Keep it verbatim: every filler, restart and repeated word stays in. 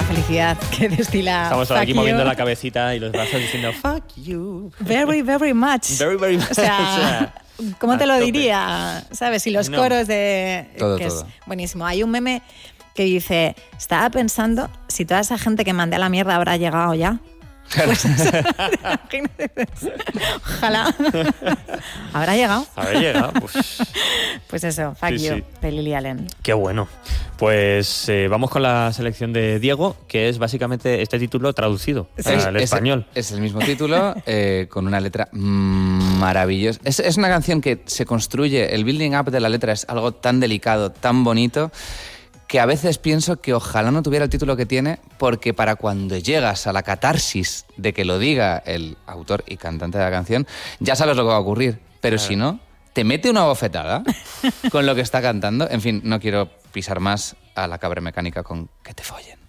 la felicidad que destila. Estamos fuck aquí you. moviendo la cabecita y los brazos diciendo fuck you. Very, very much. Very, very much. O sea, ¿cómo te lo tope. diría? ¿Sabes? Y los No. coros de... Todo, que todo. es buenísimo. Hay un meme que dice, estaba pensando si toda esa gente que mandé a la mierda habrá llegado ya. Pues eso, imagínate. Ojalá. ¿Habrá llegado? Haber llegado, pues... Pues eso, fuck Sí, you, sí. de Lily Allen. Qué bueno. Pues eh, vamos con la selección de Diego, que es básicamente este título traducido Sí. al es, español. Es el mismo título, eh, con una letra mm, maravillosa. Es, es una canción que se construye, el building up de la letra es algo tan delicado, tan bonito, que a veces pienso que ojalá no tuviera el título que tiene, porque para cuando llegas a la catarsis de que lo diga el autor y cantante de la canción, ya sabes lo que va a ocurrir. Pero Claro. si no, te mete una bofetada con lo que está cantando. En fin, no quiero pisar más a la cabra mecánica con que te follen.